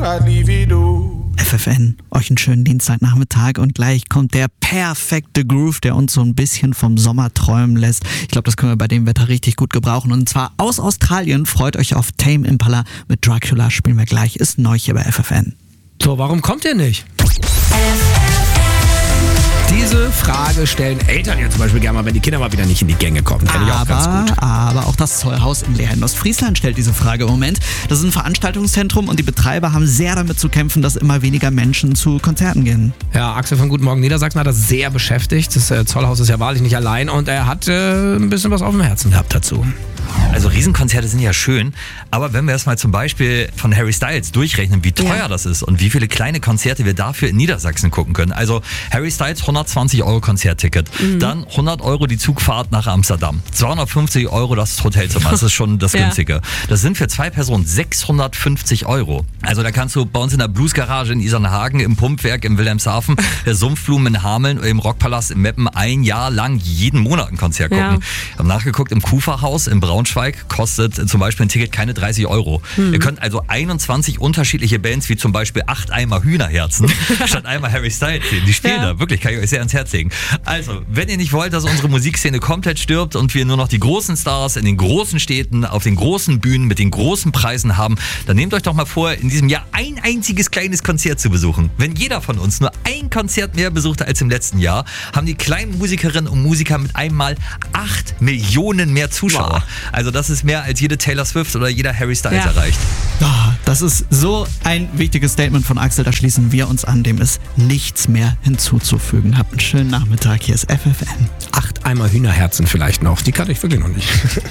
FFN, euch einen schönen Dienstagnachmittag und gleich kommt der perfekte Groove, der uns so ein bisschen vom Sommer träumen lässt. Ich glaube, das können wir bei dem Wetter richtig gut gebrauchen und zwar aus Australien. Freut euch auf Tame Impala mit Dracula, spielen wir gleich, ist neu hier bei FFN. So, warum kommt ihr nicht? Diese Frage stellen Eltern ja zum Beispiel gerne mal, wenn die Kinder mal wieder nicht in die Gänge kommen. Aber auch das Zollhaus in Leer in Ostfriesland stellt diese Frage im Moment. Das ist ein Veranstaltungszentrum und die Betreiber haben sehr damit zu kämpfen, dass immer weniger Menschen zu Konzerten gehen. Ja, Axel von Guten Morgen Niedersachsen hat das sehr beschäftigt. Das Zollhaus ist ja wahrlich nicht allein und er hat ein bisschen was auf dem Herzen gehabt dazu. Also Riesenkonzerte sind ja schön, aber wenn wir das mal zum Beispiel von Harry Styles durchrechnen, wie teuer das ist und wie viele kleine Konzerte wir dafür in Niedersachsen gucken können. Also Harry Styles 120 € Konzertticket, dann 100 € die Zugfahrt nach Amsterdam, 250 € das Hotelzimmer, das ist schon das Günstige. Das sind für 2 Personen 650 €. Also da kannst du bei uns in der Bluesgarage in Isernhagen, im Pumpwerk in Wilhelmshaven, der Sumpfblumen in Hameln oder im Rockpalast in Meppen ein Jahr lang jeden Monat ein Konzert gucken. Ich habe nachgeguckt, im Kuferhaus in Braunschweig kostet zum Beispiel ein Ticket keine 30 €. Ihr könnt also 21 unterschiedliche Bands, wie zum Beispiel 8 Eimer Hühnerherzen, statt einmal Harry Styles sehen. Die spielen da, wirklich, kann ich euch sehr ans Herz legen. Also, wenn ihr nicht wollt, dass unsere Musikszene komplett stirbt und wir nur noch die großen Stars in den großen Städten, auf den großen Bühnen mit den großen Preisen haben, dann nehmt euch doch mal vor, in diesem Jahr ein einziges kleines Konzert zu besuchen. Wenn jeder von uns nur ein Konzert mehr besuchte als im letzten Jahr, haben die kleinen Musikerinnen und Musiker mit einmal 8 Millionen mehr Zuschauer. Also das ist mehr als jede Taylor Swift oder jeder Harry Styles erreicht. Das ist so ein wichtiges Statement von Axel, da schließen wir uns an, dem ist nichts mehr hinzuzufügen. Habt einen schönen Nachmittag, hier ist FFN. 8 Eimer Hühnerherzen vielleicht noch, die kannte ich wirklich noch nicht.